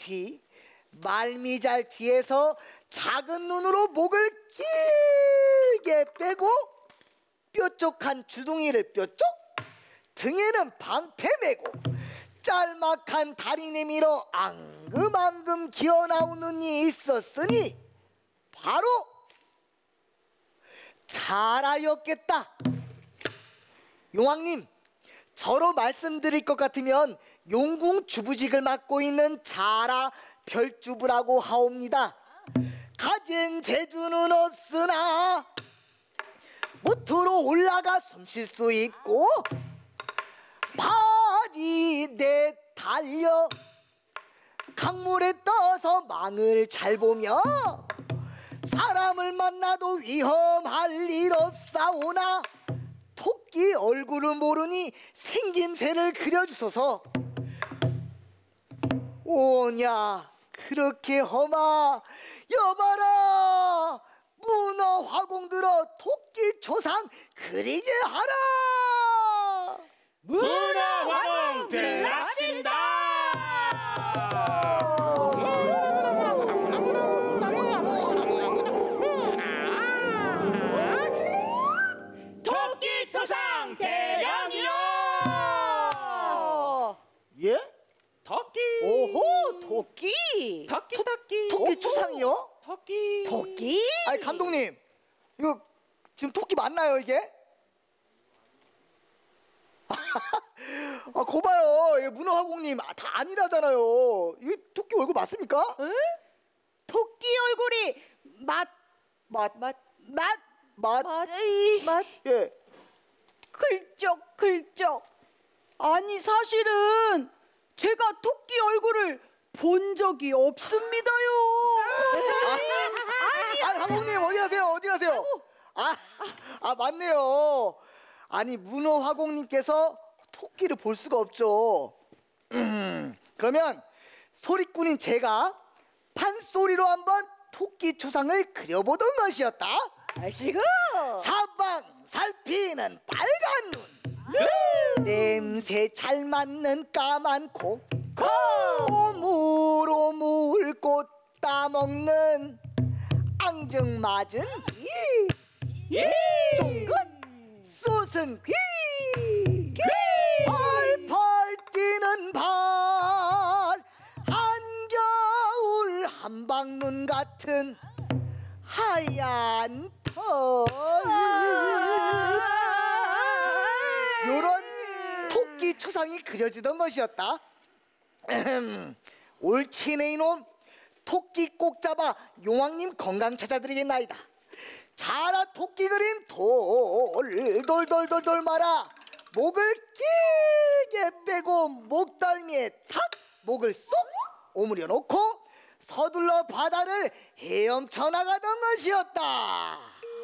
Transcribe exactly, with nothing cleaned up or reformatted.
뒤 말미잘 뒤에서 작은 눈으로 목을 길게 빼고 뾰족한 주둥이를 뾰족, 등에는 방패 메고 짤막한 다리 내밀어 앙금앙금 기어나오는 이 있었으니 바로 자라였겠다. 용왕님, 저로 말씀드릴 것 같으면 용궁 주부직을 맡고 있는 자라 별주부라고 하옵니다. 가진 재주는 없으나 무트로 올라가 숨쉴 수 있고 발이 내 달려 강물에 떠서 망을 잘 보며 사람을 만나도 위험할 일 없사오나 토끼 얼굴을 모르니 생김새를 그려주소서. 오냐 그렇게 험하 여봐라 문어 화공 들어 토끼 조상 그리게 하라. 문어 화공 들랍시다. 토끼 조상 대령이요. 예? 토끼. 오호, 토끼. 토끼 토끼. 토끼 조상이요? 토끼. 토끼? 아니 감독님 이거 지금 토끼 맞나요 이게? 아 거봐요 이거 문어화공님 아, 다 아니라잖아요. 이게 토끼 얼굴 맞습니까? 에? 토끼 얼굴이 맛, 맛, 맛, 맛, 맛, 맛, 에이, 맛, 예. 글쩍, 글쩍. 아니 사실은 제가 토끼 얼굴을 본 적이 없습니다요. 아니, 아니 화공님 어디 가세요? 어디 가세요? 아, 아 맞네요. 아니 문어화공님께서 토끼를 볼 수가 없죠. 음, 그러면 소리꾼인 제가 판소리로 한번 토끼 초상을 그려보던 것이었다. 아시고 사방 살피는 빨간 눈, 냄새 잘 맡는 까만 코, 오물오물 꽃 따먹는 앙증맞은 이, 쫑긋 쏘슨 귀, 펄펄 뛰는 발, 한겨울 한방눈 같은 하얀 털. 요런 토끼 초상이 그려지던 것이었다. 옳지네 이놈. 토끼 꼭 잡아 용왕님 건강 찾아드리겠나이다. 자라 토끼 그림 돌돌돌돌돌 말아 목을 길게 빼고 목덜미에 탁 목을 쏙 오므려 놓고 서둘러 바다를 헤엄쳐 나가던 것이었다.